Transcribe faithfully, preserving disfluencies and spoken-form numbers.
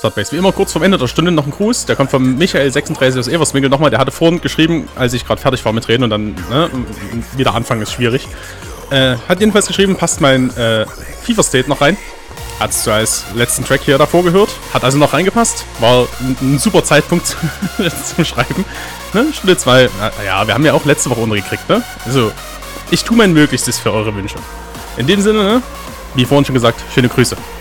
Startbase. Wie immer kurz vorm Ende der Stunde noch ein Gruß. Der kommt von Michael sechsunddreißig aus Everswinkel nochmal. Der hatte vorhin geschrieben, als ich gerade fertig war mit Reden und dann ne, wieder anfangen ist schwierig. Äh, hat jedenfalls geschrieben, passt mein äh, FIFA State noch rein. Hat es so als letzten Track hier davor gehört. Hat also noch reingepasst. War ein, ein super Zeitpunkt zum Schreiben. Ne? Stunde zwei. Ja, wir haben ja auch letzte Woche untergekriegt, ne? Also, ich tue mein Möglichstes für eure Wünsche. In dem Sinne, ne? Wie vorhin schon gesagt, schöne Grüße.